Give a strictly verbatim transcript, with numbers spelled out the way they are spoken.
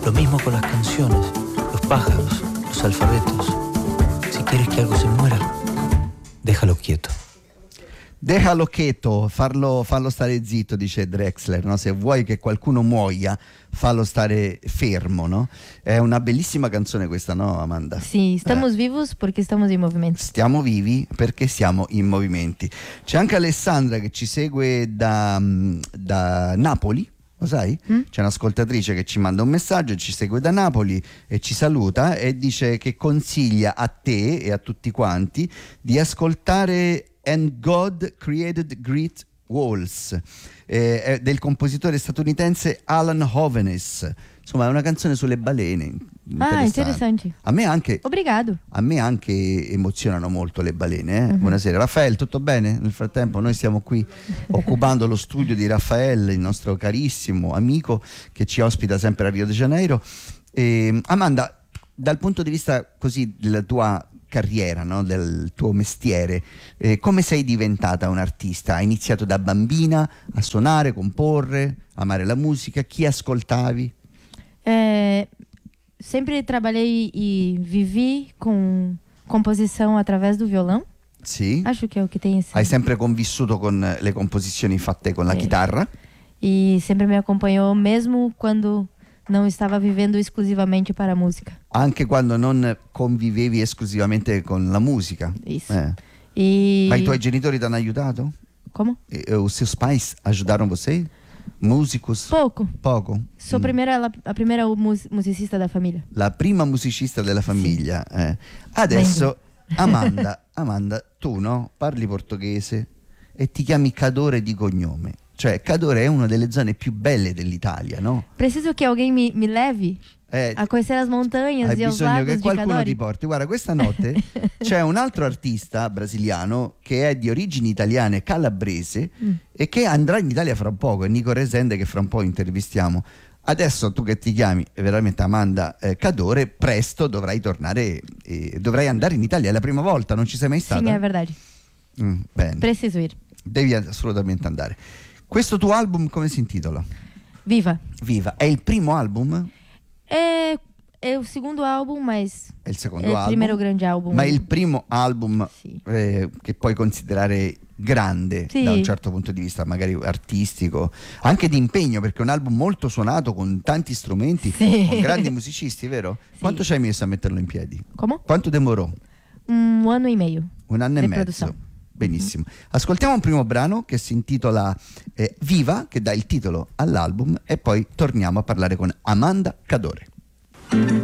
Lo mismo con las canciones, los pájaros, los alfabetos. Si quieres que algo se muera, déjalo quieto. Déjalo quieto, farlo, farlo stare zitto, dice Drexler, no? Se vuoi che qualcuno muoia, fallo stare fermo, no? È una bellissima canzone questa, no, Amanda? Sì, stiamo Eh. vivos perché stiamo in movimento. Stiamo vivi perché siamo in movimenti. C'è anche Alessandra che ci segue da, da Napoli. Lo sai? Mm? C'è un'ascoltatrice che ci manda un messaggio, ci segue da Napoli e ci saluta e dice che consiglia a te e a tutti quanti di ascoltare And God Created Great Walls eh, del compositore statunitense Alan Hovnes. Insomma, è una canzone sulle balene. Ah, interessante. A me anche. Obrigado. A me anche emozionano molto le balene. Eh? Mm-hmm. Buonasera, Raffaele, tutto bene? Nel frattempo noi stiamo qui occupando lo studio di Raffaele, il nostro carissimo amico che ci ospita sempre a Rio de Janeiro. E, Amanda, dal punto di vista così della tua carriera, no? Del tuo mestiere, eh, come sei diventata un'artista? Hai iniziato da bambina a suonare, comporre, amare la musica? Chi ascoltavi? É, sempre trabalhei e vivi com composição através do violão. Sì. Acho che è o che tem. Hai sempre convissuto con le composizioni fatte con la Sì. chitarra? E sempre me acompanhou mesmo quando não estava vivendo exclusivamente para a música. Anche quando non convivevi esclusivamente con la musica? Isso. Eh. E... Ma i tuoi genitori ti hanno aiutato? Como? E, os seus pais ajudaram você? Músicos? Pouco. Poco. Sou Mm. primeira, a primeira mus- musicista da família. La prima musicista della famiglia. Eh. Adesso, Amanda, Amanda, tu no? Parli portoghese e ti chiami Cadore di cognome. Cioè, Cadore è una delle zone più belle dell'Italia, no? Preciso che alguém me, me leve Eh, a conhecer as montanhas Hai e os bisogno lagos che di qualcuno Cadore. ti porti. Guarda, questa notte c'è un altro artista brasiliano che è di origini italiane, calabrese, Mm. e che andrà in Italia fra poco, è Nico Resende, che fra un po' intervistiamo. Adesso tu che ti chiami veramente Amanda eh, Cadore, presto dovrai tornare, eh, dovrai andare in Italia. È la prima volta, non ci sei mai stata? Sim, é verdade. Mm, bene, Preciso ir. devi assolutamente andare. Questo tuo album come si intitola? Viva. Viva, è il primo album? É, é o segundo álbum, mas È il secondo é o album? primeiro grande álbum. Ma è il primo album Sì. eh, che puoi considerare grande Sì. da un certo punto di vista, magari artistico, anche di impegno, perché è un album molto suonato con tanti strumenti, Sì. con grandi musicisti, vero? Sì. Quanto ci hai messo a metterlo in piedi? Como? Quanto demorò? Um ano e meio. Un anno e Di mezzo. produzione. Benissimo. Ascoltiamo un primo brano che si intitola eh, Viva, che dà il titolo all'album, e poi torniamo a parlare con Amanda Cadore.